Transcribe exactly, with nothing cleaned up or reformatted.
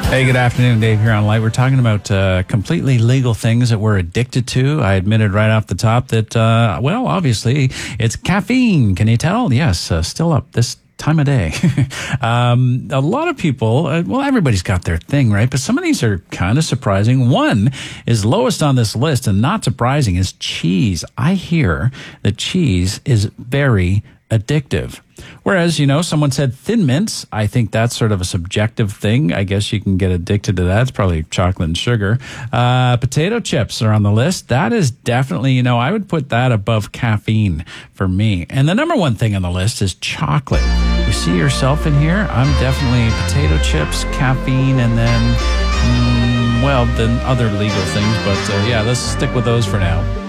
Hey, good afternoon. Dave here on Light. We're talking about uh, completely legal things that we're addicted to. I admitted right off the top that, uh, well, obviously, it's caffeine. Can you tell? Yes, uh, still up this time of day. um, a lot of people, uh, well, everybody's got their thing, right? But some of these are kind of surprising. One is lowest on this list, and not surprising, is cheese. I hear that cheese is very addictive. Whereas, you know, someone said Thin Mints. I think that's sort of a subjective thing. I guess you can get addicted to that. It's probably chocolate and sugar. Uh, potato chips are on the list. That is definitely, you know, I would put that above caffeine for me. And the number one thing on the list is chocolate. You see yourself in here? I'm definitely potato chips, caffeine, and then, mm, well, then other legal things. But uh, yeah, let's stick with those for now.